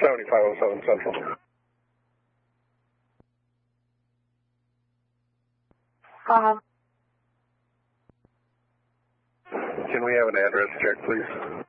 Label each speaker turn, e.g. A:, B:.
A: 7507 Central. Can we have an address check, please?